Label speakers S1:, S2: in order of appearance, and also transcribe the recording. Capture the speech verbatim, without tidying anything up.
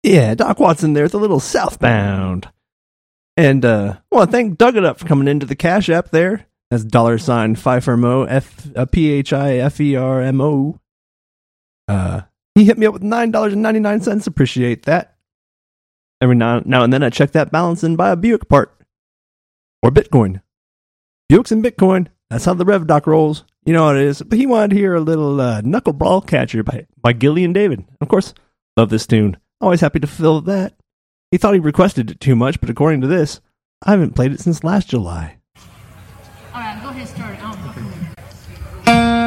S1: Yeah, Doc Watson there with a little Southbound. And uh, I want to thank Dug It Up for coming into the Cash App there. That's dollar sign Pfeiffermo, F, uh, P H I F E R M O. Uh, he hit me up with nine dollars and ninety-nine cents. Appreciate that. Every now, now and then I check that balance and buy a Buick part. Or Bitcoin. Buicks and Bitcoin. That's how the Rev Doc rolls. You know what it is. But he wanted to hear a little uh, Knuckleball Catcher by, by Gillian David. Of course, love this tune. Always happy to fill that. He thought he requested it too much, but according to this, I haven't played it since last July.